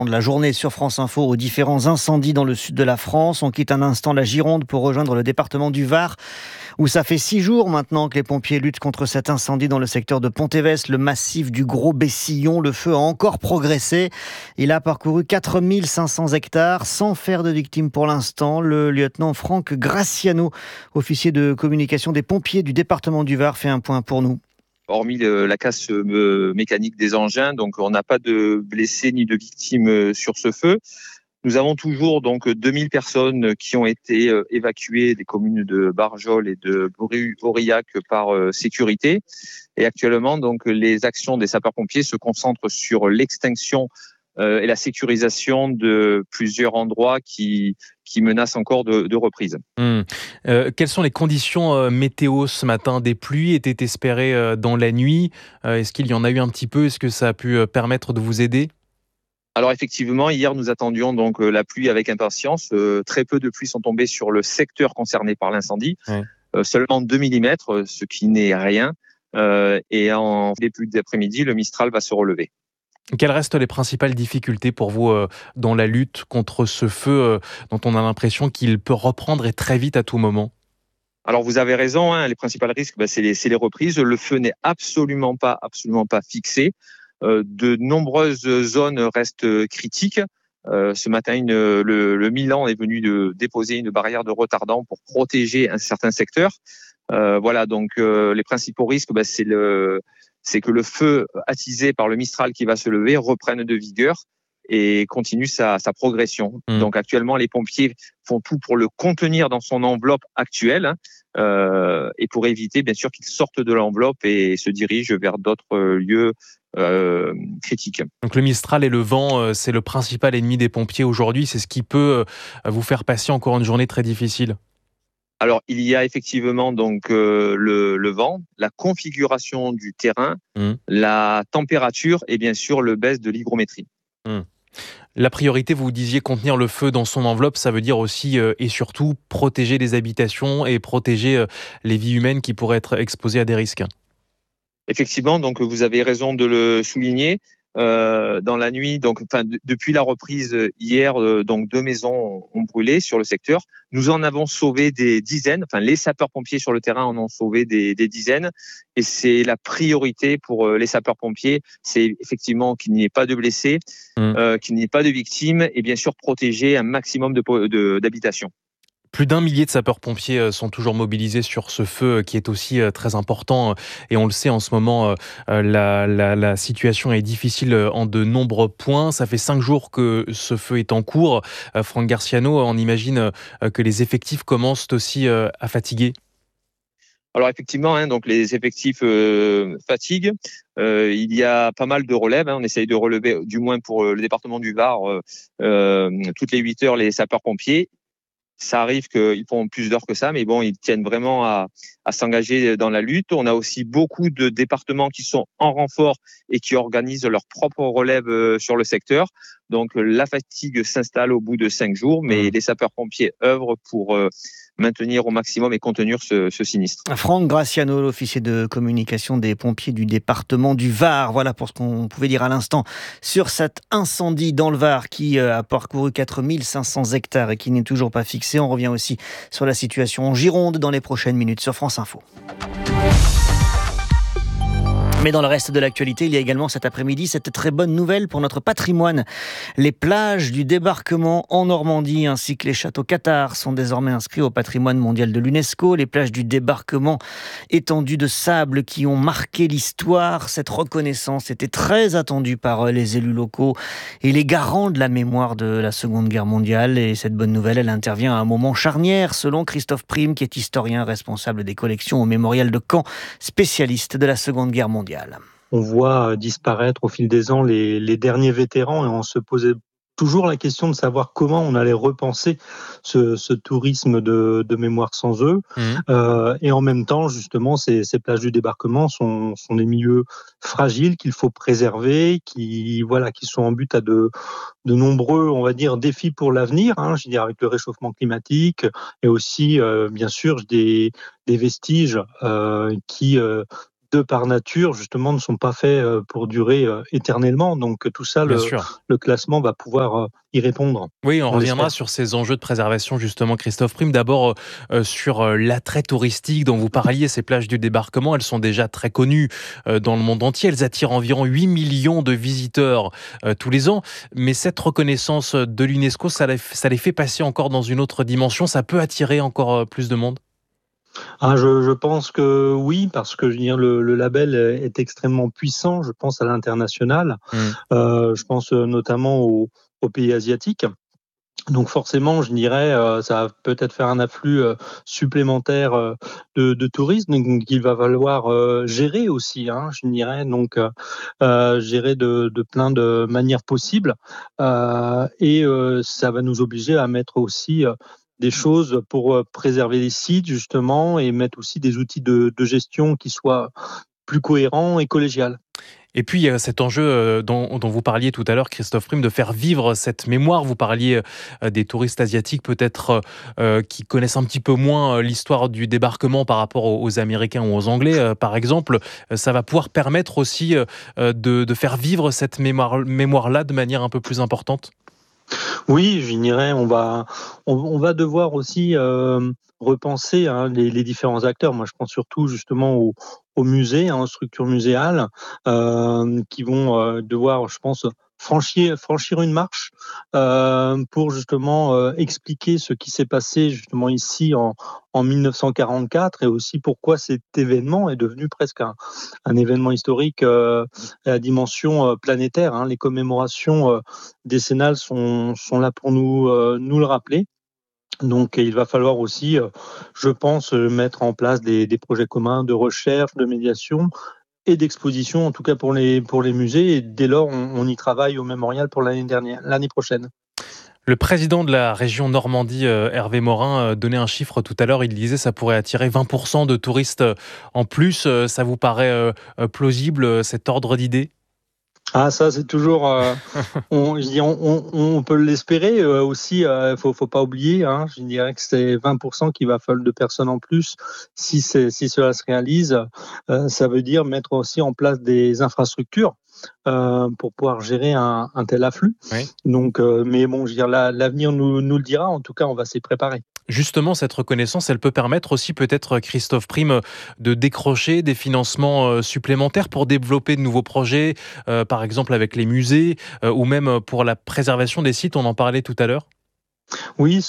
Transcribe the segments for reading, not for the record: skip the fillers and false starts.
De la journée sur France Info aux différents incendies dans le sud de la France. On quitte un instant la Gironde pour rejoindre le département du Var, où ça fait 6 jours maintenant que les pompiers luttent contre cet incendie dans le secteur de Pontévès, le massif du Gros Bessillon. Le feu a encore progressé. Il a parcouru 4500 hectares sans faire de victimes pour l'instant. Le lieutenant Franck Graciano, officier de communication des pompiers du département du Var, fait un point pour nous. Hormis la casse mécanique des engins, donc on n'a pas de blessés ni de victimes sur ce feu. Nous avons toujours donc 2000 personnes qui ont été évacuées des communes de Barjol et de Aurillac par sécurité. Et actuellement, donc les actions des sapeurs-pompiers se concentrent sur l'extinction et la sécurisation de plusieurs endroits qui menacent encore de reprise. Quelles sont les conditions météo ce matin? Des pluies étaient espérées dans la nuit. Est-ce qu'il y en a eu un petit peu? Est-ce que ça a pu permettre de vous aider? Alors effectivement, hier nous attendions donc la pluie avec impatience. Très peu de pluie sont tombées sur le secteur concerné par l'incendie. Ouais. Seulement 2 mm, ce qui n'est rien. Et en début d'après-midi, le Mistral va se relever. Quelles restent les principales difficultés pour vous dans la lutte contre ce feu dont on a l'impression qu'il peut reprendre et très vite à tout moment? Alors vous avez raison, les principaux risques, c'est les reprises. Le feu n'est absolument pas fixé. De nombreuses zones restent critiques. Ce matin, le Milan est venu de déposer une barrière de retardant pour protéger un certain secteur. Donc les principaux risques, c'est que le feu attisé par le Mistral qui va se lever reprenne de vigueur et continue sa progression. Donc actuellement, les pompiers font tout pour le contenir dans son enveloppe actuelle et pour éviter bien sûr qu'il sorte de l'enveloppe et se dirige vers d'autres lieux critiques. Donc le Mistral et le vent, c'est le principal ennemi des pompiers aujourd'hui. C'est ce qui peut vous faire passer encore une journée très difficile. Alors, il y a effectivement donc le vent, la configuration du terrain, la température et bien sûr le baisse de l'hygrométrie. La priorité, vous disiez contenir le feu dans son enveloppe, ça veut dire aussi et surtout protéger les habitations et protéger les vies humaines qui pourraient être exposées à des risques. Effectivement, donc vous avez raison de le souligner. Dans la nuit, depuis la reprise hier, donc 2 maisons ont brûlé sur le secteur. Nous en avons sauvé des dizaines. Les sapeurs-pompiers sur le terrain en ont sauvé des dizaines. Et c'est la priorité pour les sapeurs-pompiers, c'est effectivement qu'il n'y ait pas de blessés, qu'il n'y ait pas de victimes, et bien sûr protéger un maximum d'habitations. Plus d'1 millier de sapeurs-pompiers sont toujours mobilisés sur ce feu qui est aussi très important. Et on le sait, en ce moment, la situation est difficile en de nombreux points. Ça fait 5 jours que ce feu est en cours. Franck Graciano, on imagine que les effectifs commencent aussi à fatiguer. Alors effectivement, donc les effectifs fatiguent. Il y a pas mal de relèves. On essaye de relever, du moins pour le département du Var, toutes les 8 heures les sapeurs-pompiers. Ça arrive qu'ils font plus d'heures que ça, mais bon, ils tiennent vraiment à s'engager dans la lutte. On a aussi beaucoup de départements qui sont en renfort et qui organisent leur propre relève sur le secteur. Donc, la fatigue s'installe au bout de 5 jours, mais les sapeurs-pompiers œuvrent pour maintenir au maximum et contenir ce sinistre. Franck Graciano, l'officier de communication des pompiers du département du Var. Voilà pour ce qu'on pouvait dire à l'instant sur cet incendie dans le Var qui a parcouru 4500 hectares et qui n'est toujours pas fixé. On revient aussi sur la situation en Gironde dans les prochaines minutes sur France Info. Mais dans le reste de l'actualité, il y a également cet après-midi cette très bonne nouvelle pour notre patrimoine. Les plages du débarquement en Normandie ainsi que les châteaux cathares sont désormais inscrits au patrimoine mondial de l'UNESCO. Les plages du débarquement, étendues de sable qui ont marqué l'histoire. Cette reconnaissance était très attendue par les élus locaux et les garants de la mémoire de la Seconde Guerre mondiale. Et cette bonne nouvelle, elle intervient à un moment charnière, selon Christophe Prime, qui est historien responsable des collections au mémorial de Caen, spécialiste de la Seconde Guerre mondiale. On voit disparaître au fil des ans les derniers vétérans et on se posait toujours la question de savoir comment on allait repenser ce tourisme de mémoire sans eux. Et en même temps, justement, ces plages du débarquement sont des milieux fragiles qu'il faut préserver, qui sont en but à de nombreux, on va dire, défis pour l'avenir, je veux dire, avec le réchauffement climatique et aussi, bien sûr, des vestiges qui de par nature, justement, ne sont pas faits pour durer éternellement. Donc tout ça, Bien sûr. le classement va pouvoir y répondre. Oui, on On reviendra l'espère. sur ces enjeux de préservation justement, Christophe Prime. D'abord, sur l'attrait touristique dont vous parliez, ces plages du débarquement, elles sont déjà très connues dans le monde entier. Elles attirent environ 8 millions de visiteurs tous les ans. Mais cette reconnaissance de l'UNESCO, ça les fait passer encore dans une autre dimension. Ça peut attirer encore plus de monde. Ah, je pense que oui, parce que je veux dire, le label est extrêmement puissant, je pense, à l'international. Hmm. Je pense notamment aux pays asiatiques. Donc forcément, je dirais, ça va peut-être faire un afflux supplémentaire de touristes, donc il va falloir gérer aussi, hein, je dirais, donc gérer de plein de manières possibles, et ça va nous obliger à mettre aussi des choses pour préserver les sites justement et mettre aussi des outils de gestion qui soient plus cohérents et collégiales. Et puis, il y a cet enjeu dont vous parliez tout à l'heure, Christophe Prime, de faire vivre cette mémoire. Vous parliez des touristes asiatiques, peut-être qui connaissent un petit peu moins l'histoire du débarquement par rapport aux Américains ou aux Anglais, par exemple. Ça va pouvoir permettre aussi de faire vivre cette mémoire-là de manière un peu plus importante. Oui, je dirais, on va devoir aussi repenser, hein, les différents acteurs. Moi, je pense surtout justement aux musées, hein, aux structures muséales, qui vont devoir, je pense, franchir une marche pour justement expliquer ce qui s'est passé justement ici en 1944 et aussi pourquoi cet événement est devenu presque un événement historique à dimension planétaire, hein. Les commémorations décennales sont là pour nous le rappeler. Donc il va falloir aussi, je pense, mettre en place des projets communs de recherche, de médiation et d'exposition, en tout cas pour les musées. Et dès lors, on y travaille au mémorial pour l'année prochaine. Le président de la région Normandie, Hervé Morin, donnait un chiffre tout à l'heure. Il disait que ça pourrait attirer 20% de touristes en plus. Ça vous paraît plausible, cet ordre d'idée? Ah ça, c'est toujours, je dis on peut l'espérer, aussi, faut pas oublier, hein, je dirais que c'est 20% qu'il va falloir de personnes en plus si cela se réalise. Ça veut dire mettre aussi en place des infrastructures, pour pouvoir gérer un tel afflux. Oui. Donc mais bon, je veux dire l'avenir nous le dira. En tout cas, on va s'y préparer. Justement, cette reconnaissance, elle peut permettre aussi peut-être, Christophe Prime, de décrocher des financements supplémentaires pour développer de nouveaux projets, par exemple avec les musées, ou même pour la préservation des sites, on en parlait tout à l'heure? Oui,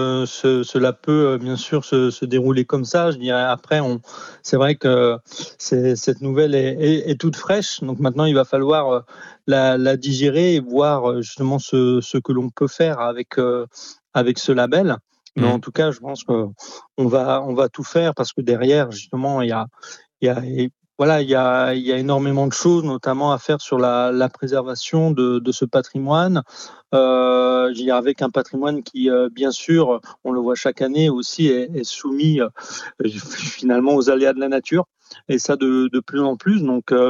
cela peut bien sûr se dérouler comme ça. Je dirais après, c'est vrai que cette nouvelle est toute fraîche. Donc maintenant, il va falloir la digérer et voir justement ce que l'on peut faire avec ce label. Mais Mmh. en tout cas, je pense on va tout faire parce que derrière, justement, il y a, et voilà, il y a énormément de choses, notamment à faire sur la préservation de ce patrimoine. Je veux dire, avec un patrimoine qui, bien sûr, on le voit chaque année aussi, est soumis finalement aux aléas de la nature. Et ça de plus en plus.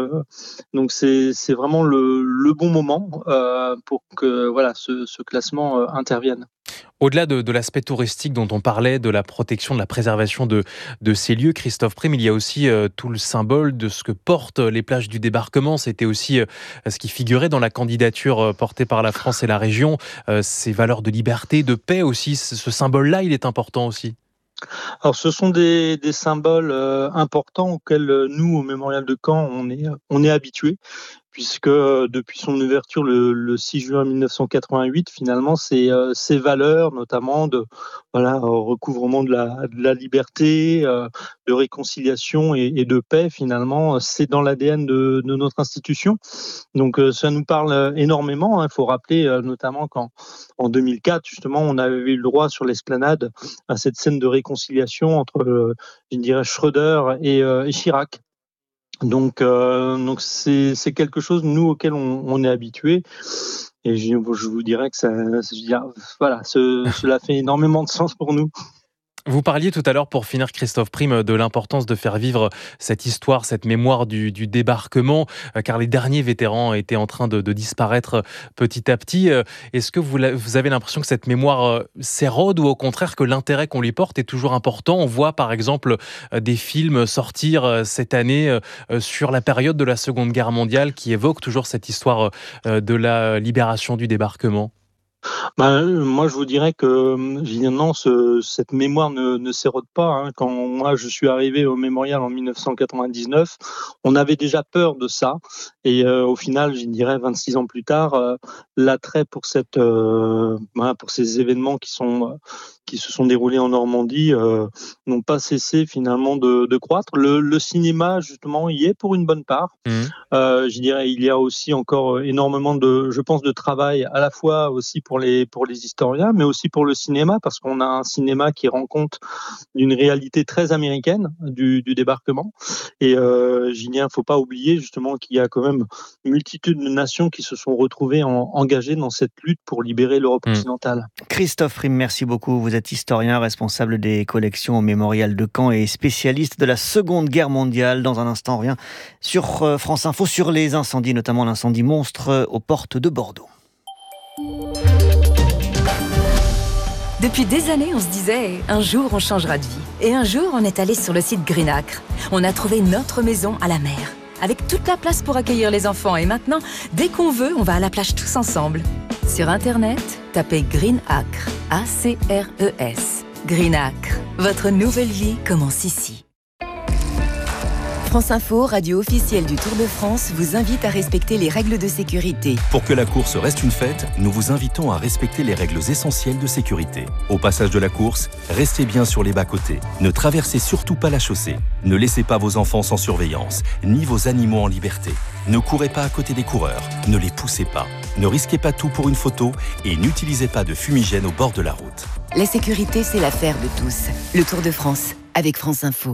Donc c'est vraiment le bon moment pour que voilà ce classement intervienne. Au-delà de l'aspect touristique dont on parlait, de la protection, de la préservation de ces lieux, Christophe Prime, il y a aussi tout le symbole de ce que portent les plages du débarquement. C'était aussi ce qui figurait dans la candidature portée par la France et la région. Ces valeurs de liberté, de paix aussi, ce symbole-là, il est important aussi. Alors, ce sont des symboles importants auxquels nous, au Mémorial de Caen, on est habitués, puisque depuis son ouverture le 6 juin 1988, finalement, ces valeurs, notamment de voilà recouvrement de la liberté, de réconciliation et de paix, finalement, c'est dans l'ADN de notre institution. Donc ça nous parle énormément, hein. Il faut rappeler notamment qu'en 2004, justement, on avait eu le droit sur l'esplanade à cette scène de réconciliation entre, je dirais, Schröder et Chirac. Donc c'est quelque chose, nous, auquel on est habitués. Et je vous dirais que ça, je veux dire, voilà, cela fait énormément de sens pour nous. Vous parliez tout à l'heure, pour finir, Christophe Prime, de l'importance de faire vivre cette histoire, cette mémoire du débarquement, car les derniers vétérans étaient en train de disparaître petit à petit. Est-ce que vous avez l'impression que cette mémoire s'érode, ou au contraire que l'intérêt qu'on lui porte est toujours important? On voit par exemple des films sortir cette année sur la période de la Seconde Guerre mondiale qui évoquent toujours cette histoire de la libération du débarquement. Moi, je vous dirais que non, cette mémoire ne s'érode pas. Hein. Quand moi je suis arrivé au mémorial en 1999, on avait déjà peur de ça. Et au final, je dirais 26 ans plus tard, l'attrait pour pour ces événements qui se sont déroulés en Normandie n'ont pas cessé finalement de croître. Le cinéma, justement, y est pour une bonne part. Je dirais, il y a aussi encore énormément de travail, à la fois aussi pour les historiens, mais aussi pour le cinéma, parce qu'on a un cinéma qui rend compte d'une réalité très américaine du débarquement. Et il ne faut pas oublier justement qu'il y a quand même une multitude de nations qui se sont retrouvées engagées dans cette lutte pour libérer l'Europe occidentale. Christophe Prime, merci beaucoup. Vous êtes historien, responsable des collections au Mémorial de Caen et spécialiste de la Seconde Guerre mondiale. Dans un instant, on revient sur France Info, sur les incendies, notamment l'incendie monstre aux portes de Bordeaux. Depuis des années, on se disait « un jour, on changera de vie ». Et un jour, on est allé sur le site Green Acre. On a trouvé notre maison à la mer, avec toute la place pour accueillir les enfants. Et maintenant, dès qu'on veut, on va à la plage tous ensemble. Sur Internet, tapez Green Acre, A-C-R-E-S. Green Acre, votre nouvelle vie commence ici. France Info, radio officielle du Tour de France, vous invite à respecter les règles de sécurité. Pour que la course reste une fête, nous vous invitons à respecter les règles essentielles de sécurité. Au passage de la course, restez bien sur les bas-côtés. Ne traversez surtout pas la chaussée. Ne laissez pas vos enfants sans surveillance, ni vos animaux en liberté. Ne courez pas à côté des coureurs, ne les poussez pas. Ne risquez pas tout pour une photo et n'utilisez pas de fumigène au bord de la route. La sécurité, c'est l'affaire de tous. Le Tour de France, avec France Info.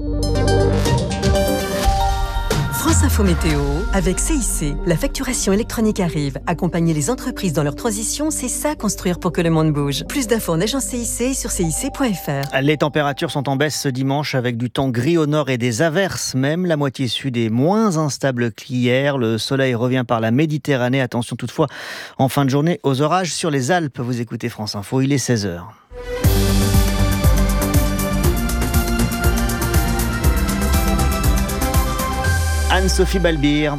France Info Météo, avec CIC. La facturation électronique arrive. Accompagner les entreprises dans leur transition, c'est ça, construire pour que le monde bouge. Plus d'infos en agence CIC et sur cic.fr. Les températures sont en baisse ce dimanche, avec du temps gris au nord et des averses même. La moitié sud est moins instable qu'hier. Le soleil revient par la Méditerranée. Attention toutefois, en fin de journée, aux orages sur les Alpes. Vous écoutez France Info, il est 16h. Anne-Sophie Balbir.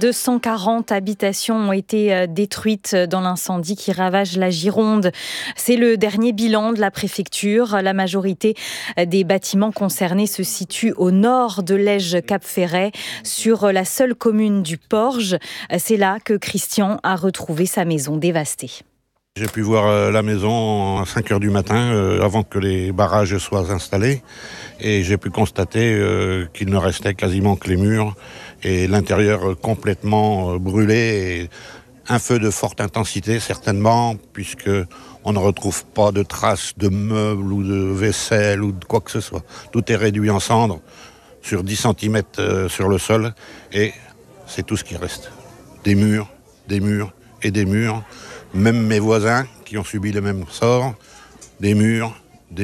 240 habitations ont été détruites dans l'incendie qui ravage la Gironde. C'est le dernier bilan de la préfecture. La majorité des bâtiments concernés se situe au nord de Lège-Cap-Ferret, sur la seule commune du Porge. C'est là que Christian a retrouvé sa maison dévastée. J'ai pu voir la maison à 5h du matin, avant que les barrages soient installés. Et j'ai pu constater qu'il ne restait quasiment que les murs et l'intérieur complètement brûlé. Et un feu de forte intensité, certainement, puisque on ne retrouve pas de traces de meubles ou de vaisselle ou de quoi que ce soit. Tout est réduit en cendres sur 10 cm sur le sol. Et c'est tout ce qui reste. Des murs et des murs. Même mes voisins qui ont subi le même sort, des murs,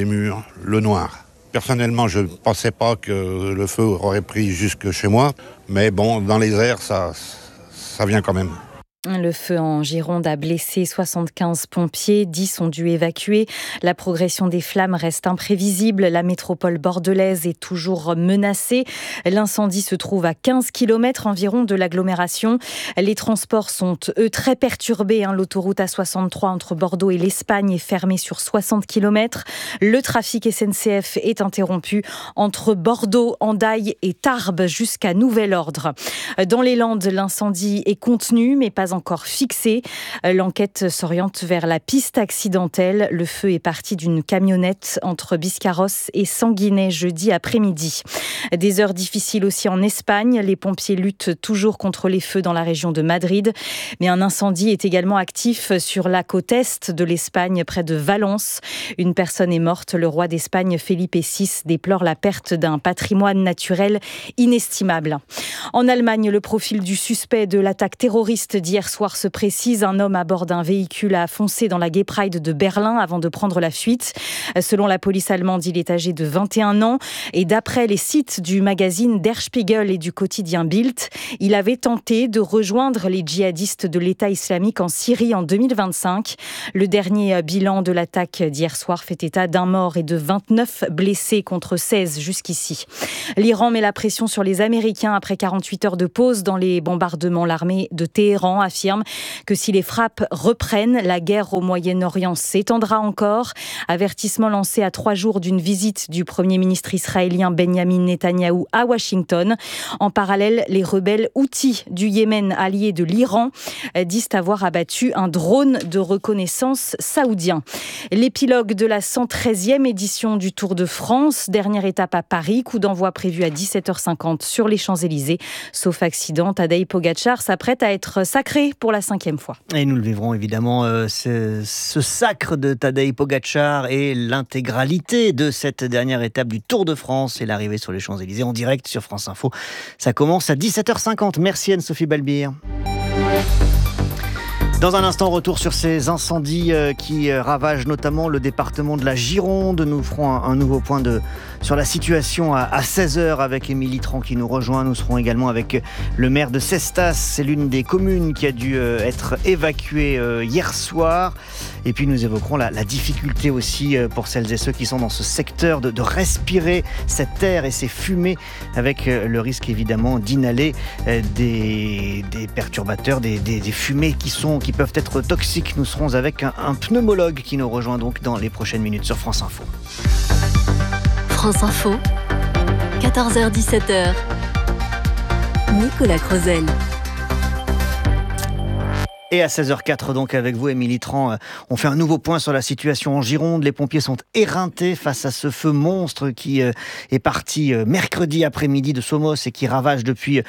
le noir. Personnellement, je ne pensais pas que le feu aurait pris jusque chez moi, mais bon, dans les airs, ça vient quand même. Le feu en Gironde a blessé 75 pompiers, 10 ont dû évacuer. La progression des flammes reste imprévisible. La métropole bordelaise est toujours menacée. L'incendie se trouve à 15 km environ de l'agglomération. Les transports sont, eux, très perturbés. L'autoroute A63 entre Bordeaux et l'Espagne est fermée sur 60 km. Le trafic SNCF est interrompu entre Bordeaux, Hendaye et Tarbes jusqu'à nouvel ordre. Dans les Landes, l'incendie est contenu, mais pas encore fixé. L'enquête s'oriente vers la piste accidentelle. Le feu est parti d'une camionnette entre Biscarrosse et Sanguinet jeudi après-midi. Des heures difficiles aussi en Espagne. Les pompiers luttent toujours contre les feux dans la région de Madrid. Mais un incendie est également actif sur la côte est de l'Espagne, près de Valence. Une personne est morte. Le roi d'Espagne, Felipe VI, déplore la perte d'un patrimoine naturel inestimable. En Allemagne, le profil du suspect de l'attaque terroriste d'hier d'hier soir se précise. Un homme à bord d'un véhicule a foncé dans la Gay Pride de Berlin avant de prendre la fuite. Selon la police allemande, il est âgé de 21 ans. Et d'après les sites du magazine Der Spiegel et du quotidien Bild, il avait tenté de rejoindre les djihadistes de l'État islamique en Syrie en 2025. Le dernier bilan de l'attaque d'hier soir fait état d'un mort et de 29 blessés contre 16 jusqu'ici. L'Iran met la pression sur les Américains après 48 heures de pause dans les bombardements. L'armée de Téhéran affirme que si les frappes reprennent, la guerre au Moyen-Orient s'étendra encore. Avertissement lancé à 3 jours d'une visite du Premier ministre israélien Benjamin Netanyahou à Washington. En parallèle, les rebelles houthis du Yémen, alliés de l'Iran, disent avoir abattu un drone de reconnaissance saoudien. L'épilogue de la 113e édition du Tour de France, dernière étape à Paris, coup d'envoi prévu à 17h50 sur les Champs-Élysées. Sauf accident, Tadej Pogačar s'apprête à être sacré pour la 5e fois. Et nous le vivrons évidemment, ce sacre de Tadej Pogačar et l'intégralité de cette dernière étape du Tour de France et l'arrivée sur les Champs-Élysées en direct sur France Info. Ça commence à 17h50. Merci Anne-Sophie Balbir. Dans un instant, retour sur ces incendies qui ravagent notamment le département de la Gironde. Nous ferons un nouveau point sur la situation à 16h avec Émilie Tran qui nous rejoint. Nous serons également avec le maire de Cestas. C'est l'une des communes qui a dû être évacuée hier soir. Et puis nous évoquerons la difficulté aussi pour celles et ceux qui sont dans ce secteur de respirer cette air et ces fumées avec le risque évidemment d'inhaler des perturbateurs, des fumées qui peuvent être toxiques. Nous serons avec un pneumologue qui nous rejoint donc dans les prochaines minutes sur France Info. France Info, 14h-17h, Nicolas Crozel. Et à 16h04, donc avec vous, Émilie Tran, on fait un nouveau point sur la situation en Gironde. Les pompiers sont éreintés face à ce feu monstre qui est parti mercredi après-midi de Somos et qui ravage depuis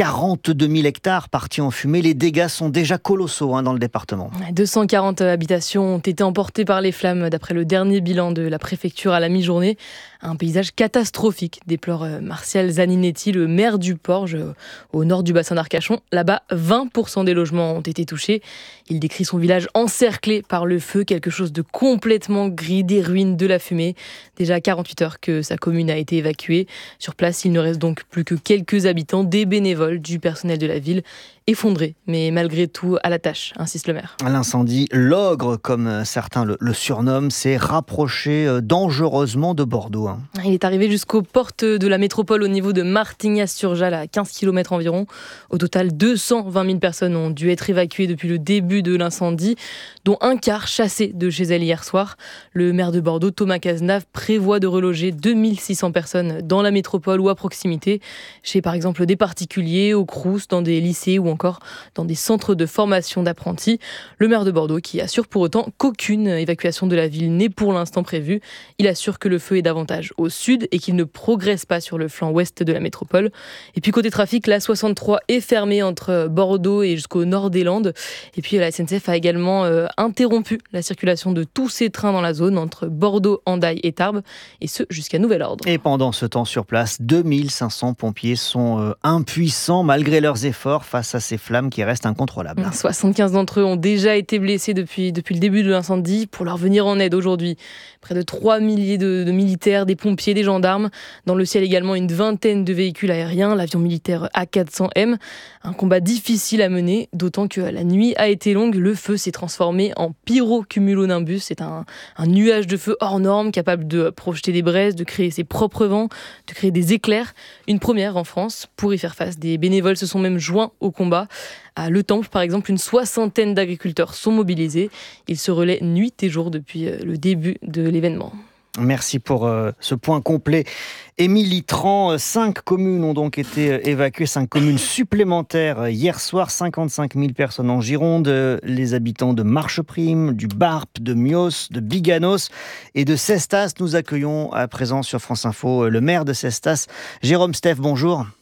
42 000 hectares partis en fumée. Les dégâts sont déjà colossaux dans le département. 240 habitations ont été emportées par les flammes d'après le dernier bilan de la préfecture à la mi-journée. Un paysage catastrophique, déplore Martial Zaninetti, le maire du Porge, au nord du bassin d'Arcachon. Là-bas, 20% des logements ont été touchés. Il décrit son village encerclé par le feu, quelque chose de complètement gris, des ruines, de la fumée. Déjà 48 heures que sa commune a été évacuée. Sur place, il ne reste donc plus que quelques habitants, des bénévoles, du personnel de la ville, effondrés, mais malgré tout à la tâche, insiste le maire. L'incendie, l'ogre, comme certains le surnomment, s'est rapproché dangereusement de Bordeaux. Il est arrivé jusqu'aux portes de la métropole au niveau de Martignas-sur-Jalles, à 15 km environ. Au total, 220 000 personnes ont dû être évacuées depuis le début de l'incendie, dont un quart chassés de chez elles hier soir. Le maire de Bordeaux, Thomas Cazenave, prévoit de reloger 2600 personnes dans la métropole ou à proximité, chez par exemple des particuliers, au Crous, dans des lycées ou encore dans des centres de formation d'apprentis. Le maire de Bordeaux qui assure pour autant qu'aucune évacuation de la ville n'est pour l'instant prévue. Il assure que le feu est davantage au sud et qu'il ne progresse pas sur le flanc ouest de la métropole. Et puis côté trafic, la 63 est fermée entre Bordeaux et jusqu'au nord des Landes. Et puis la SNCF a également interrompu la circulation de tous ces trains dans la zone entre Bordeaux, Hendaye et Tarbes, et ce jusqu'à nouvel ordre. Et pendant ce temps sur place, 2500 pompiers sont impuissants malgré leurs efforts face à ces flammes qui restent incontrôlables. 75 d'entre eux ont déjà été blessés depuis le début de l'incendie. Pour leur venir en aide aujourd'hui, près de 3 milliers de militaires, des pompiers, des gendarmes. Dans le ciel également une vingtaine de véhicules aériens, l'avion militaire A400M. Un combat difficile à mener, d'autant que la nuit a été longue. Le feu s'est transformé en pyrocumulonimbus. C'est un nuage de feu hors norme, capable de projeter des braises, de créer ses propres vents, de créer des éclairs. Une première en France. Pour y faire face, des bénévoles se sont même joints au combat. À Le Temple, par exemple, une 60aine d'agriculteurs sont mobilisés. Ils se relaient nuit et jour depuis le début de l'événement. Merci pour ce point complet. Émilie Tran, 5 communes ont donc été évacuées, 5 communes supplémentaires hier soir, 55 000 personnes en Gironde, les habitants de Marcheprime, du Barp, de Mios, de Biganos et de Cestas. Nous accueillons à présent sur France Info le maire de Cestas, Jérôme Steph, bonjour.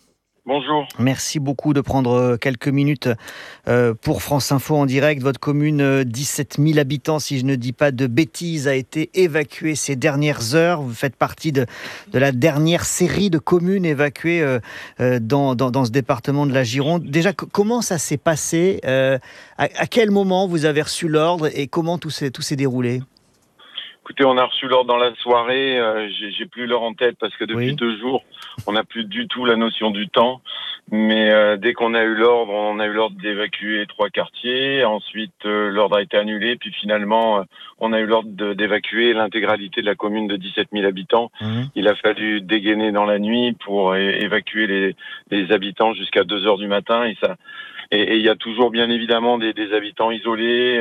Bonjour. Merci beaucoup de prendre quelques minutes pour France Info en direct. Votre commune, 17 000 habitants, si je ne dis pas de bêtises, a été évacuée ces dernières heures. Vous faites partie de la dernière série de communes évacuées dans ce département de la Gironde. Déjà, comment ça s'est passé ? À quel moment vous avez reçu l'ordre et comment tout s'est déroulé ? Écoutez, on a reçu l'ordre dans la soirée. J'ai plus l'heure en tête parce que depuis 2 jours, on n'a plus du tout la notion du temps. Mais dès qu'on a eu l'ordre, on a eu l'ordre d'évacuer 3 quartiers. Ensuite, l'ordre a été annulé. Puis finalement, on a eu l'ordre d'évacuer l'intégralité de la commune de 17 000 habitants. Il a fallu dégainer dans la nuit pour évacuer les habitants jusqu'à 2 heures du matin. Et il y a toujours bien évidemment des habitants isolés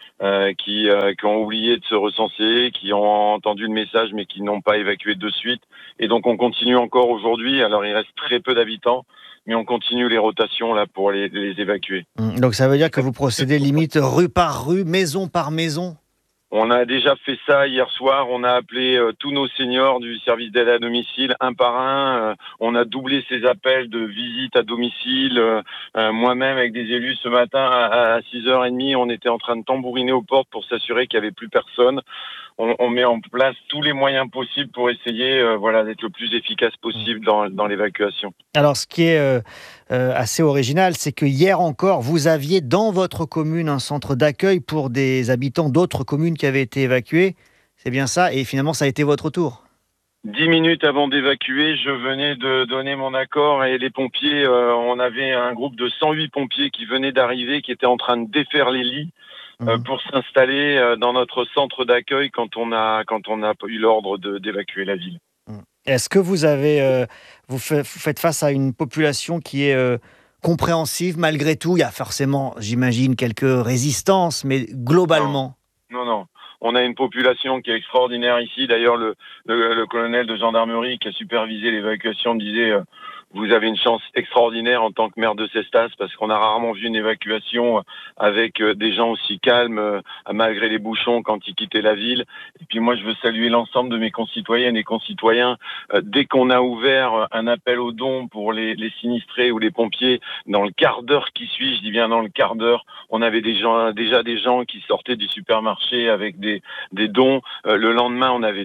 qui ont oublié de se recenser, qui ont entendu le message mais qui n'ont pas évacué de suite. Et donc on continue encore aujourd'hui. Alors il reste très peu d'habitants, mais on continue les rotations là pour les évacuer. Donc ça veut dire que vous procédez limite rue par rue, maison par maison ? On a déjà fait ça hier soir. On a appelé tous nos seniors du service d'aide à domicile un par un. On a doublé ces appels de visite à domicile. Moi-même, avec des élus ce matin à 6h30, on était en train de tambouriner aux portes pour s'assurer qu'il n'y avait plus personne. On met en place tous les moyens possibles pour essayer d'être le plus efficace possible dans l'évacuation. Alors, ce qui est assez original, c'est que hier encore, vous aviez dans votre commune un centre d'accueil pour des habitants d'autres communes qui avaient été évacués. C'est bien ça, et finalement, ça a été votre tour. 10 minutes avant d'évacuer, je venais de donner mon accord et les pompiers, on avait un groupe de 108 pompiers qui venaient d'arriver, qui étaient en train de défaire les lits pour s'installer dans notre centre d'accueil quand on a eu l'ordre d'évacuer la ville. Est-ce que vous avez, vous faites face à une population qui est compréhensive malgré tout ? Il y a forcément, j'imagine, quelques résistances, mais globalement... Non. On a une population qui est extraordinaire ici. D'ailleurs, le colonel de gendarmerie qui a supervisé l'évacuation disait vous avez une chance extraordinaire en tant que maire de Cestas parce qu'on a rarement vu une évacuation avec des gens aussi calmes malgré les bouchons quand ils quittaient la ville. Et puis moi, je veux saluer l'ensemble de mes concitoyennes et concitoyens. Dès qu'on a ouvert un appel aux dons pour les sinistrés ou les pompiers, dans le quart d'heure qui suit, je dis bien dans le quart d'heure, on avait déjà des gens qui sortaient du supermarché avec des dons. Le lendemain, on avait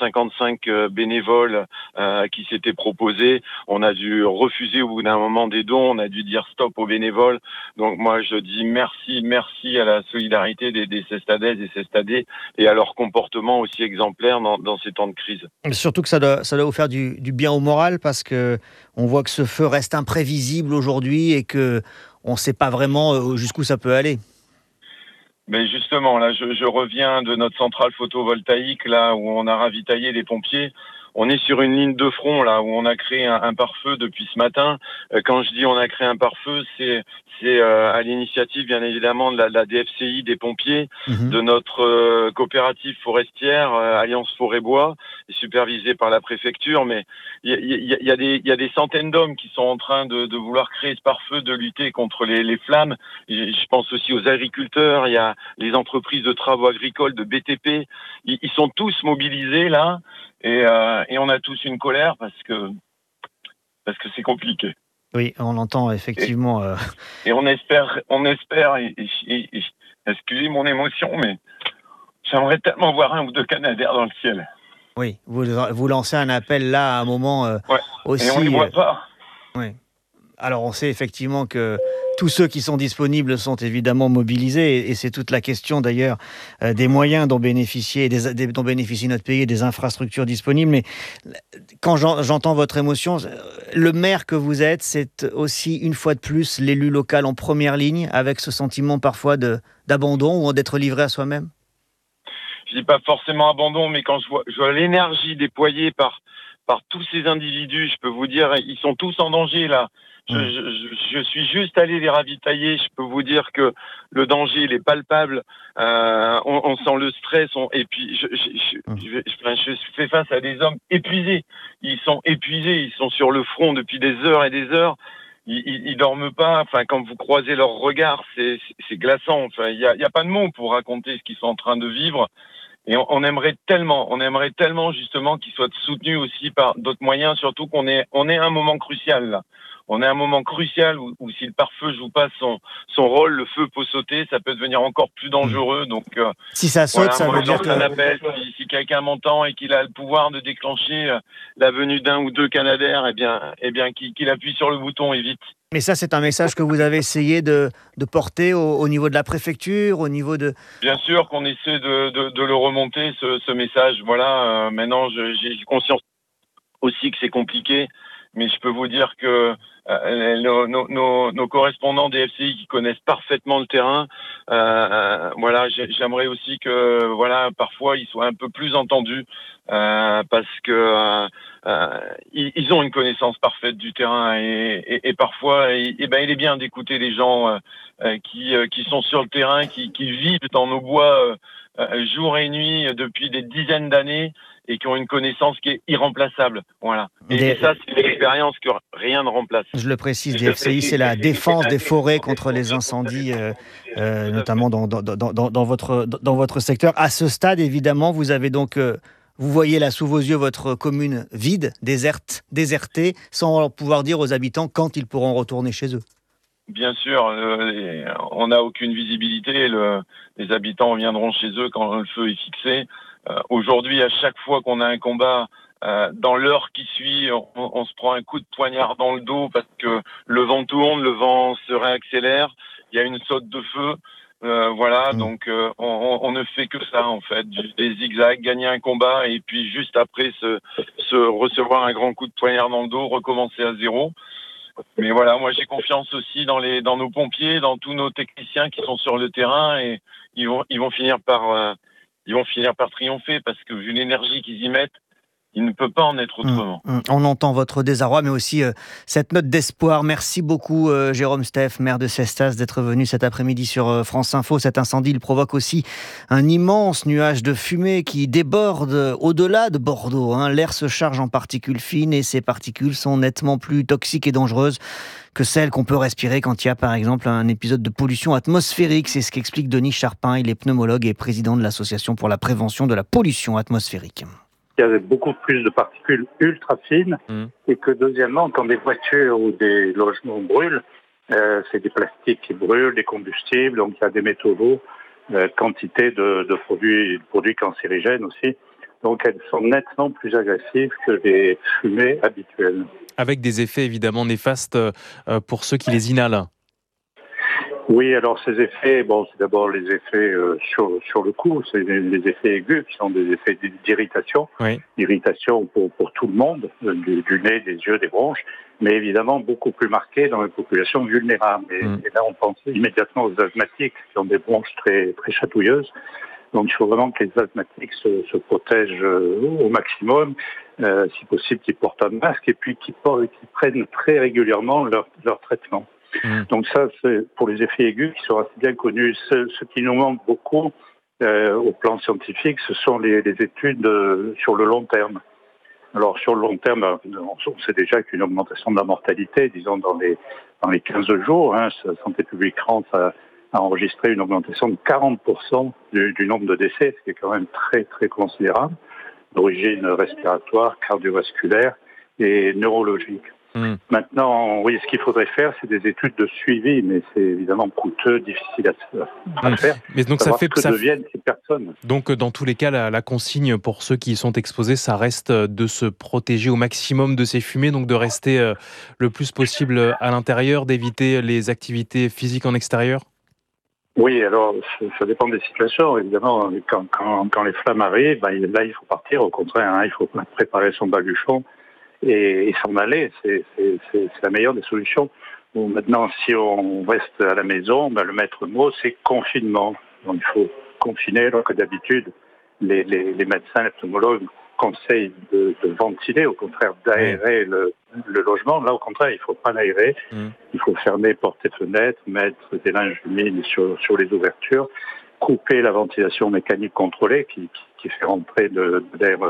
255 bénévoles qui s'étaient proposés. On a dû refuser au bout d'un moment des dons, on a dû dire stop aux bénévoles. Donc moi je dis merci à la solidarité des Cestadaises et Cestadais et à leur comportement aussi exemplaire dans ces temps de crise. Surtout que ça doit vous faire du bien au moral parce que on voit que ce feu reste imprévisible aujourd'hui et que on ne sait pas vraiment jusqu'où ça peut aller. Mais justement, là, je reviens de notre centrale photovoltaïque, là où on a ravitaillé les pompiers. On est sur une ligne de front, là, où on a créé un pare-feu depuis ce matin. Quand je dis on a créé un pare-feu, c'est à l'initiative, bien évidemment, de la DFCI, des pompiers, de notre coopérative forestière, Alliance Forêt-Bois, supervisée par la préfecture. Mais il y a des centaines d'hommes qui sont en train de vouloir créer ce pare-feu, de lutter contre les flammes. Je pense aussi aux agriculteurs, il y a les entreprises de travaux agricoles, de BTP. Ils sont tous mobilisés, là. Et on a tous une colère parce que c'est compliqué. Oui, on l'entend effectivement. Et on espère. Excusez mon émotion, mais j'aimerais tellement voir 1 ou 2 Canadair dans le ciel. Oui, vous lancez un appel là à un moment aussi. Et on ne les voit pas. Oui. Alors on sait effectivement que tous ceux qui sont disponibles sont évidemment mobilisés et c'est toute la question d'ailleurs des moyens dont bénéficie notre pays et des infrastructures disponibles. Mais quand j'entends votre émotion, le maire que vous êtes, c'est aussi une fois de plus l'élu local en première ligne avec ce sentiment parfois d'abandon ou d'être livré à soi-même. Je dis pas forcément abandon, mais quand je vois l'énergie déployée par tous ces individus, je peux vous dire, ils sont tous en danger là. Je suis juste allé les ravitailler. Je peux vous dire que le danger, il est palpable. On sent le stress. Et puis, je fais face à des hommes épuisés. Ils sont épuisés. Ils sont sur le front depuis des heures et des heures. Ils dorment pas. Enfin, quand vous croisez leurs regards, c'est glaçant. Enfin, il y a pas de mots pour raconter ce qu'ils sont en train de vivre. Et on aimerait tellement justement qu'ils soient soutenus aussi par d'autres moyens, surtout qu'on est à un moment crucial là. On est à un moment crucial où si le pare-feu joue pas son rôle, le feu peut sauter, ça peut devenir encore plus dangereux. Donc si ça saute, ça veut dire que un appel, si quelqu'un m'entend et qu'il a le pouvoir de déclencher la venue d'un ou deux Canadair, eh bien qu'il appuie sur le bouton et vite. Mais ça, c'est un message que vous avez essayé de porter au niveau de la préfecture, au niveau de... Bien sûr qu'on essaie de le remonter, ce message. Voilà, maintenant, j'ai conscience aussi que c'est compliqué, mais je peux vous dire que nos correspondants des FCI qui connaissent parfaitement le terrain, voilà, j'aimerais aussi que, voilà, parfois ils soient un peu plus entendus, parce que ils ont une connaissance parfaite du terrain et parfois, il est bien d'écouter les gens qui sont sur le terrain, qui vivent dans nos bois jour et nuit depuis des dizaines d'années et qui ont une connaissance qui est irremplaçable. Voilà. Et ça, c'est une expérience que rien ne remplace. Je le précise, des FCI, c'est la défense des forêts contre les incendies, notamment dans votre secteur. À ce stade, évidemment, vous avez donc... Vous voyez là sous vos yeux votre commune vide, désertée, sans pouvoir dire aux habitants quand ils pourront retourner chez eux. Bien sûr, on n'a aucune visibilité. Les habitants reviendront chez eux quand le feu est fixé. Aujourd'hui, à chaque fois qu'on a un combat, dans l'heure qui suit, on se prend un coup de poignard dans le dos parce que le vent tourne, le vent se réaccélère, il y a une saute de feu. Voilà, donc on ne fait que ça en fait, des zigzags, gagner un combat et puis juste après se recevoir un grand coup de poignard dans le dos, recommencer à zéro. Mais voilà, moi j'ai confiance aussi dans nos pompiers, dans tous nos techniciens qui sont sur le terrain et ils vont finir par triompher parce que vu l'énergie qu'ils y mettent, il ne peut pas en être autrement. On entend votre désarroi, mais aussi cette note d'espoir. Merci beaucoup, Jérôme Steph, maire de Cestas, d'être venu cet après-midi sur France Info. Cet incendie, il provoque aussi un immense nuage de fumée qui déborde au-delà de Bordeaux. L'air se charge en particules fines et ces particules sont nettement plus toxiques et dangereuses que celles qu'on peut respirer quand il y a, par exemple, un épisode de pollution atmosphérique. C'est ce qu'explique Denis Charpin. Il est pneumologue et président de l'Association pour la prévention de la pollution atmosphérique. Il y a beaucoup plus de particules ultra fines et que deuxièmement, quand des voitures ou des logements brûlent, c'est des plastiques qui brûlent, des combustibles, donc il y a des métaux lourds, quantité de produits cancérigènes aussi. Donc elles sont nettement plus agressives que les fumées habituelles. Avec des effets évidemment néfastes pour ceux qui les inhalent. Oui, alors ces effets, c'est d'abord les effets sur le cou, c'est les effets aigus qui sont des effets d'irritation, irritation pour tout le monde, du nez, des yeux, des bronches, mais évidemment beaucoup plus marqué dans les populations vulnérables. Et là, on pense immédiatement aux asthmatiques qui ont des bronches très, très chatouilleuses. Donc il faut vraiment que les asthmatiques se protègent au maximum, si possible qu'ils portent un masque et puis qu'ils prennent très régulièrement leur traitement. Donc ça, c'est pour les effets aigus qui sont assez bien connus. Ce qui nous manque beaucoup au plan scientifique, ce sont les études sur le long terme. Alors sur le long terme, on sait déjà qu'une augmentation de la mortalité, disons dans les 15 jours, Santé publique France a enregistré une augmentation de 40% du nombre de décès, ce qui est quand même très très considérable, d'origine respiratoire, cardiovasculaire et neurologique. Maintenant, oui, ce qu'il faudrait faire, c'est des études de suivi, mais c'est évidemment coûteux, difficile à faire. Mais donc ça fait que deviennent ces personnes. Donc, dans tous les cas, la consigne pour ceux qui y sont exposés, ça reste de se protéger au maximum de ces fumées, donc de rester le plus possible à l'intérieur, d'éviter les activités physiques en extérieur. Oui, alors ça dépend des situations. Évidemment, quand les flammes arrivent, là il faut partir. Au contraire, il faut préparer son baluchon et s'en aller. C'est la meilleure des solutions. Bon, maintenant, si on reste à la maison, le maître mot, c'est confinement. Donc, il faut confiner, alors que d'habitude, les médecins, les pneumologues conseillent de ventiler, au contraire d'aérer le logement. Là, au contraire, il ne faut pas l'aérer. Il faut fermer portes et fenêtres, mettre des linges humides sur les ouvertures, couper la ventilation mécanique contrôlée qui fait rentrer de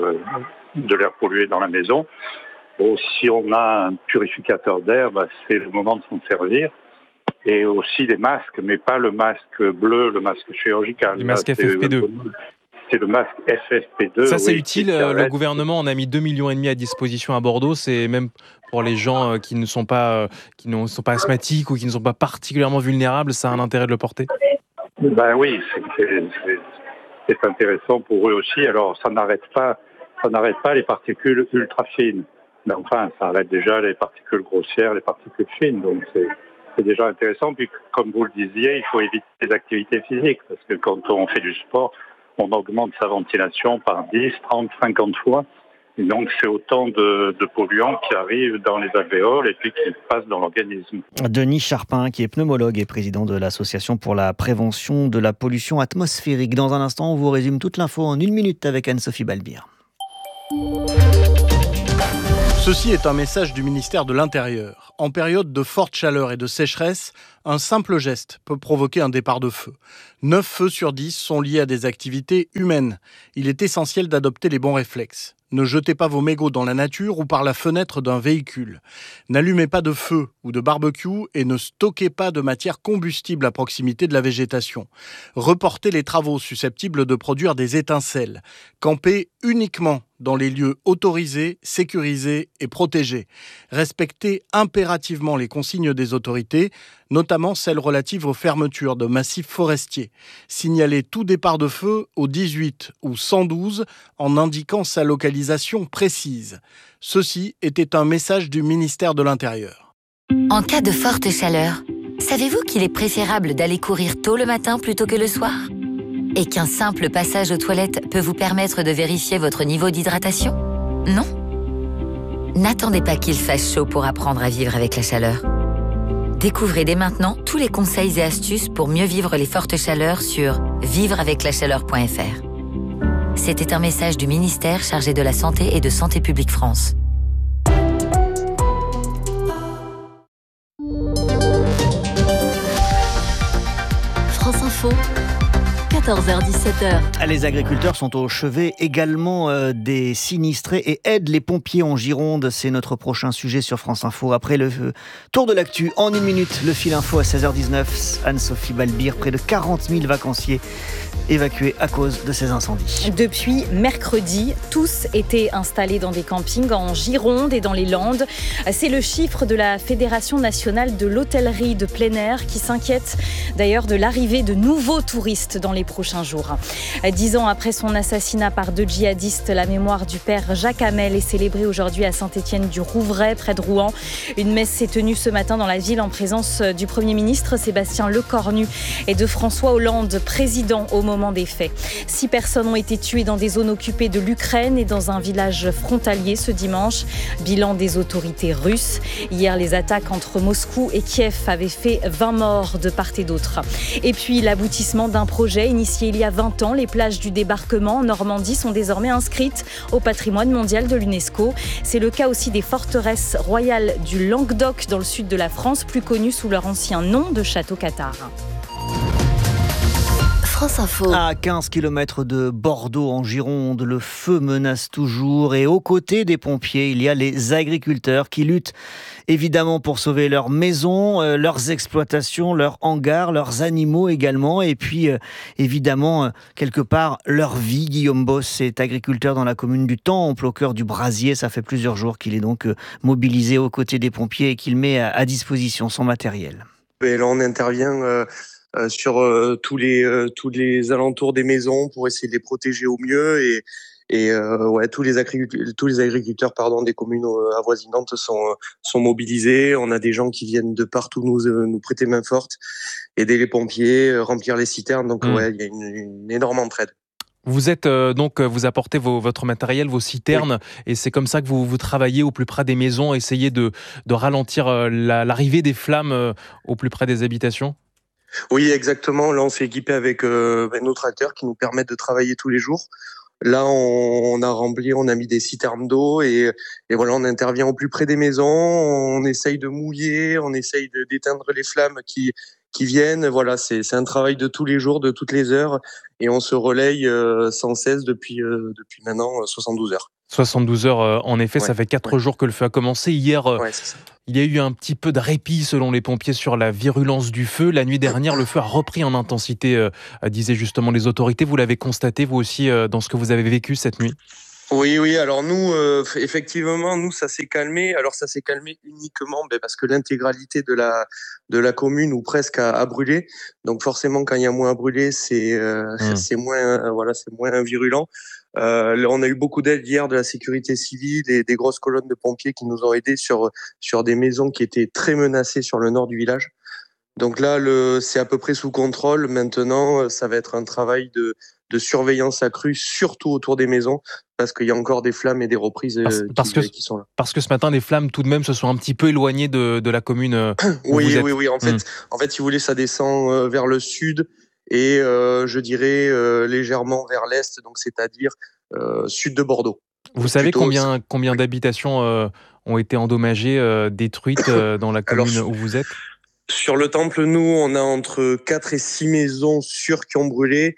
l'air pollué dans la maison. Bon, si on a un purificateur d'air, c'est le moment de s'en servir. Et aussi les masques, mais pas le masque bleu, le masque chirurgical. Les masques FFP2. c'est le masque FFP2. Ça, c'est utile. Le gouvernement en a mis 2,5 millions à disposition à Bordeaux. C'est même pour les gens qui ne sont pas asthmatiques ou qui ne sont pas particulièrement vulnérables. Ça a un intérêt de le porter. Ben oui, c'est intéressant pour eux aussi. Alors, ça n'arrête pas les particules ultra fines. Mais enfin, ça arrête déjà les particules grossières, les particules fines. Donc, c'est déjà intéressant. Puis, comme vous le disiez, il faut éviter les activités physiques. Parce que quand on fait du sport, on augmente sa ventilation par 10, 30, 50 fois. Et donc, c'est autant de polluants qui arrivent dans les alvéoles et puis qui passent dans l'organisme. Denis Charpin, qui est pneumologue et président de l'Association pour la prévention de la pollution atmosphérique. Dans un instant, on vous résume toute l'info en 1 minute avec Anne-Sophie Balbir. Ceci est un message du ministère de l'Intérieur. En période de forte chaleur et de sécheresse, un simple geste peut provoquer un départ de feu. 9 feux sur 10 sont liés à des activités humaines. Il est essentiel d'adopter les bons réflexes. Ne jetez pas vos mégots dans la nature ou par la fenêtre d'un véhicule. N'allumez pas de feu ou de barbecue et ne stockez pas de matière combustible à proximité de la végétation. Reportez les travaux susceptibles de produire des étincelles. Campez uniquement dans les lieux autorisés, sécurisés et protégés. Respectez impérativement les consignes des autorités, notamment celles relatives aux fermetures de massifs forestiers. Signalez tout départ de feu au 18 ou 112 en indiquant sa localisation précise. Ceci était un message du ministère de l'Intérieur. En cas de forte chaleur, savez-vous qu'il est préférable d'aller courir tôt le matin plutôt que le soir ? Et qu'un simple passage aux toilettes peut vous permettre de vérifier votre niveau d'hydratation ? Non ? N'attendez pas qu'il fasse chaud pour apprendre à vivre avec la chaleur. Découvrez dès maintenant tous les conseils et astuces pour mieux vivre les fortes chaleurs sur vivreaveclachaleur.fr. C'était un message du ministère chargé de la Santé et de Santé publique France. France Info, 14h-17h. Les agriculteurs sont au chevet également des sinistrés et aident les pompiers en Gironde. C'est notre prochain sujet sur France Info. Après le tour de l'actu, en 1 minute, le fil info à 16h19. Anne-Sophie Balbir, près de 40 000 vacanciers évacués à cause de ces incendies. Depuis mercredi, tous étaient installés dans des campings en Gironde et dans les Landes. C'est le chiffre de la Fédération nationale de l'hôtellerie de plein air qui s'inquiète d'ailleurs de l'arrivée de nouveaux touristes dans les prochains jours. 10 ans après son assassinat par 2 djihadistes, la mémoire du père Jacques Hamel est célébrée aujourd'hui à Saint-Étienne-du-Rouvray, près de Rouen. Une messe s'est tenue ce matin dans la ville en présence du Premier ministre Sébastien Lecornu et de François Hollande, président au moment des faits. 6 personnes ont été tuées dans des zones occupées de l'Ukraine et dans un village frontalier ce dimanche. Bilan des autorités russes. Hier, les attaques entre Moscou et Kiev avaient fait 20 morts de part et d'autre. Et puis, l'aboutissement d'un projet initié il y a 20 ans. Les plages du débarquement en Normandie sont désormais inscrites au patrimoine mondial de l'UNESCO. C'est le cas aussi des forteresses royales du Languedoc dans le sud de la France, plus connues sous leur ancien nom de Château Cathare. France Info. À 15 km de Bordeaux en Gironde, le feu menace toujours et aux côtés des pompiers, il y a les agriculteurs qui luttent évidemment pour sauver leurs maisons, leurs exploitations, leurs hangars, leurs animaux également et puis évidemment quelque part leur vie. Guillaume Boss est agriculteur dans la commune du Temple au cœur du Brasier. Ça fait plusieurs jours qu'il est donc mobilisé aux côtés des pompiers et qu'il met à disposition son matériel. Et là on intervient sur tous les alentours des maisons pour essayer de les protéger au mieux et tous les agriculteurs des communes avoisinantes sont mobilisés. On a des gens qui viennent de partout nous prêter main forte, aider les pompiers, remplir les citernes. Donc il y a une énorme entraide. Vous êtes vous apportez votre matériel, vos citernes, et c'est comme ça que vous travaillez au plus près des maisons, essayez de ralentir l'arrivée des flammes au plus près des habitations. Oui, exactement. Là, on s'est équipé avec nos tracteurs qui nous permettent de travailler tous les jours. Là, on a mis des citernes d'eau et voilà, on intervient au plus près des maisons. On essaye de mouiller, on essaye d'éteindre les flammes qui qui viennent. Voilà, c'est un travail de tous les jours, de toutes les heures, et on se relaye sans cesse depuis maintenant 72 heures. 72 heures, en effet, ça fait 4 jours que le feu a commencé. Hier, il y a eu un petit peu de répit selon les pompiers sur la virulence du feu. La nuit dernière, le feu a repris en intensité, disaient justement les autorités. Vous l'avez constaté, vous aussi, dans ce que vous avez vécu cette nuit ? Oui. Alors nous, effectivement, ça s'est calmé. Alors ça s'est calmé uniquement parce que l'intégralité de la commune ou presque a brûlé. Donc forcément, quand il y a moins à brûler, c'est moins virulent. On a eu beaucoup d'aide hier de la sécurité civile et des grosses colonnes de pompiers qui nous ont aidés sur des maisons qui étaient très menacées sur le nord du village. Donc là, c'est à peu près sous contrôle. Maintenant, ça va être un travail de surveillance accrue, surtout autour des maisons, parce qu'il y a encore des flammes et des reprises qui sont là. Parce que ce matin, les flammes, tout de même, se sont un petit peu éloignées de la commune où vous êtes. Oui. En fait, si vous voulez, ça descend vers le sud et je dirais légèrement vers l'est, donc c'est-à-dire sud de Bordeaux. Vous savez combien d'habitations ont été endommagées, détruites dans la commune où vous êtes ? Sur le temple, nous, on a entre 4 et 6 maisons sûres qui ont brûlé.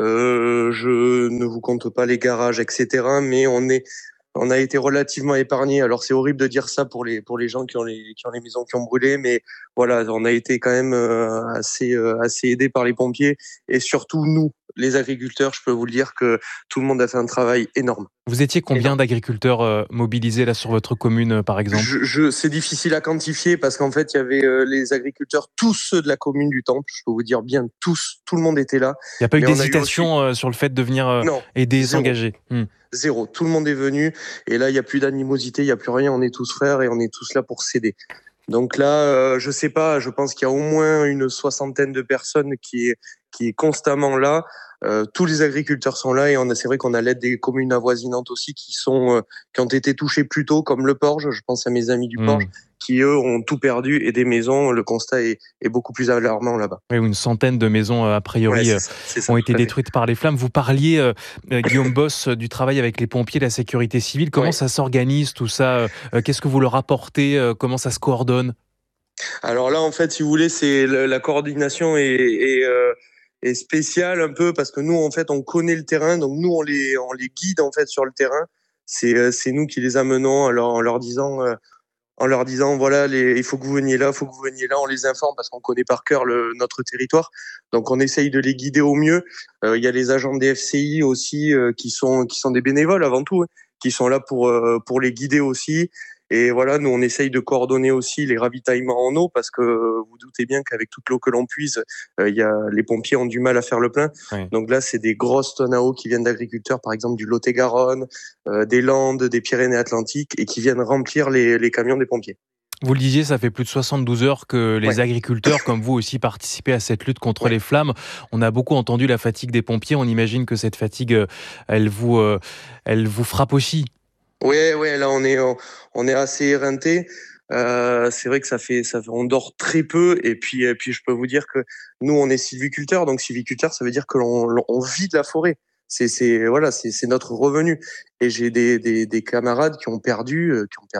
Je ne vous compte pas les garages, etc. Mais on a été relativement épargnés. Alors c'est horrible de dire ça pour les gens qui ont les maisons qui ont brûlé, mais voilà, on a été quand même assez aidés par les pompiers et surtout nous, les agriculteurs. Je peux vous le dire que tout le monde a fait un travail énorme. Vous étiez combien d'agriculteurs mobilisés là sur votre commune, par exemple ? C'est difficile à quantifier parce qu'en fait, il y avait les agriculteurs, tous ceux de la commune du Temple. Je peux vous dire bien tous, tout le monde était là. Il n'y a pas eu d'hésitation sur le fait de venir aider, s'engager. Zéro. Tout le monde est venu et là, il n'y a plus d'animosité, il n'y a plus rien. On est tous frères et on est tous là pour s'aider. Donc là, je sais pas, je pense qu'il y a au moins une 60aine de personnes qui est constamment là. Tous les agriculteurs sont là et c'est vrai qu'on a l'aide des communes avoisinantes aussi qui ont été touchées plus tôt, comme le Porge. Je pense à mes amis du Porge qui eux ont tout perdu et des maisons. Le constat est beaucoup plus alarmant là-bas. Oui, une centaine de maisons a priori ont été détruites par les flammes. Vous parliez, Guillaume Boss, du travail avec les pompiers, la sécurité civile. Comment ça s'organise tout ça ? Qu'est-ce que vous leur apportez ? Comment ça se coordonne ? Alors là, en fait, si vous voulez, c'est la coordination est spéciale un peu parce que nous, en fait, on connaît le terrain, donc nous, on les guide en fait sur le terrain. C'est nous qui les amenons en leur disant voilà, il faut que vous veniez là, on les informe parce qu'on connaît par cœur notre territoire. Donc on essaye de les guider au mieux. Il y a les agents des FCI aussi qui sont des bénévoles avant tout, qui sont là pour les guider aussi. Et voilà, nous on essaye de coordonner aussi les ravitaillements en eau parce que vous doutez bien qu'avec toute l'eau que l'on puise, les pompiers ont du mal à faire le plein. Oui. Donc là, c'est des grosses tonnes à eau qui viennent d'agriculteurs, par exemple du Lot-et-Garonne, des Landes, des Pyrénées-Atlantiques, et qui viennent remplir les camions des pompiers. Vous le disiez, ça fait plus de 72 heures que les agriculteurs, comme vous aussi, participez à cette lutte contre les flammes. On a beaucoup entendu la fatigue des pompiers. On imagine que cette fatigue, elle vous frappe aussi. Oui, là on est assez éreinté. C'est vrai que ça fait on dort très peu et puis je peux vous dire que nous on est sylviculteurs, donc sylviculteur ça veut dire que on vit de la forêt. C'est notre revenu. Et j'ai des camarades qui ont perdu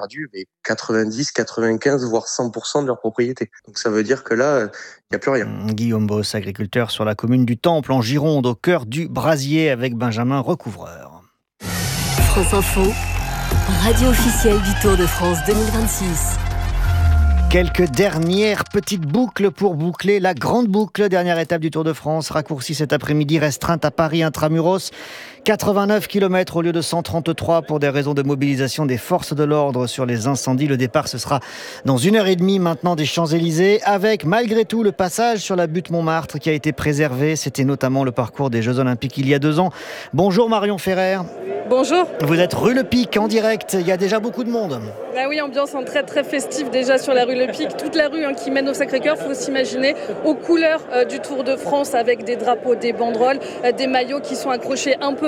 90, 95 voire 100% de leur propriété. Donc ça veut dire que là il n'y a plus rien. Guillaume Boss, agriculteur sur la commune du Temple en Gironde, au cœur du Brasier avec Benjamin Recouvreur. France Info. Radio officielle du Tour de France 2026. Quelques dernières petites boucles pour boucler la grande boucle. Dernière étape du Tour de France, raccourcie cet après-midi, restreinte à Paris intramuros. 89 km au lieu de 133 pour des raisons de mobilisation des forces de l'ordre sur les incendies. Le départ, ce sera dans 1h30 maintenant des Champs-Élysées, avec malgré tout le passage sur la butte Montmartre qui a été préservé. C'était notamment le parcours des Jeux Olympiques il y a 2 ans. Bonjour Marion Ferrer. Bonjour. Vous êtes rue Le Pic en direct, il y a déjà beaucoup de monde. Ah oui, ambiance très très festive déjà sur la rue Le Pic. Toute la rue qui mène au Sacré-Cœur, il faut s'imaginer aux couleurs du Tour de France avec des drapeaux, des banderoles, des maillots qui sont accrochés un peu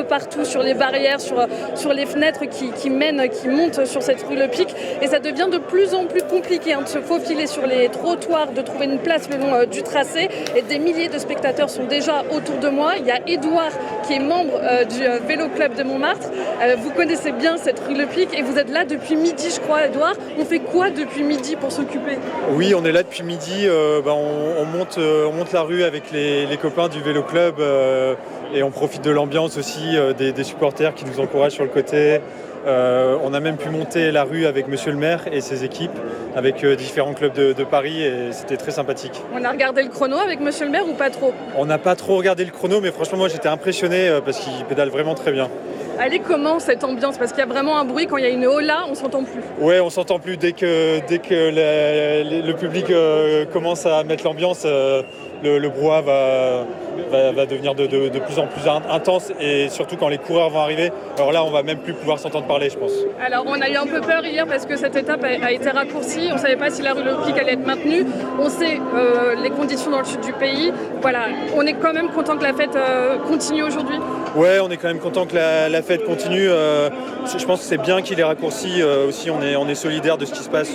peu partout, sur les barrières, sur les fenêtres qui montent sur cette rue Le Pic. Et ça devient de plus en plus compliqué de se faufiler sur les trottoirs, de trouver une place le long du tracé. Et des milliers de spectateurs sont déjà autour de moi. Il y a Édouard qui est membre du Vélo Club de Montmartre. Vous connaissez bien cette rue Le Pic et vous êtes là depuis midi, je crois, Édouard. On fait quoi depuis midi pour s'occuper ? Oui, on est là depuis midi. On monte la rue avec les copains du Vélo Club et on profite de l'ambiance aussi des supporters qui nous encouragent sur le côté. On a même pu monter la rue avec Monsieur le maire et ses équipes, avec différents clubs de Paris, et c'était très sympathique. On a regardé le chrono avec Monsieur le maire ou pas trop ? On n'a pas trop regardé le chrono, mais franchement moi j'étais impressionné parce qu'il pédale vraiment très bien. Elle est comment cette ambiance ? Parce qu'il y a vraiment un bruit, quand il y a une hola, on s'entend plus. Ouais, on s'entend plus. Dès que le public commence à mettre l'ambiance, le brouhaha va devenir de plus en plus intense, et surtout quand les coureurs vont arriver. Alors là, on va même plus pouvoir s'entendre parler, je pense. Alors on a eu un peu peur hier parce que cette étape a été raccourcie. On ne savait pas si la rue Le Pic allait être maintenue. On sait les conditions dans le sud du pays. Voilà, on est quand même content que la fête continue aujourd'hui. Ouais, on est quand même content que la fête continue. Je pense que c'est bien qu'il ait raccourci. Aussi, on est solidaire de ce qui se passe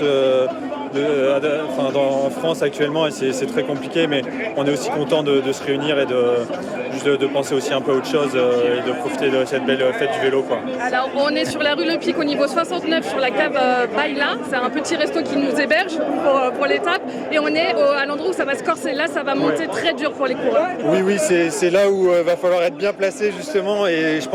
en France actuellement, et c'est très compliqué, mais on est aussi content de se réunir et de penser aussi un peu à autre chose et de profiter de cette belle fête du vélo, quoi. Alors on est sur la rue Le Pic au niveau 69 sur la cave Baila. C'est un petit resto qui nous héberge pour l'étape, et on est à l'endroit où ça va se corser. Là ça va monter très dur pour les coureurs. Oui, c'est là où va falloir être bien placé justement, et je pense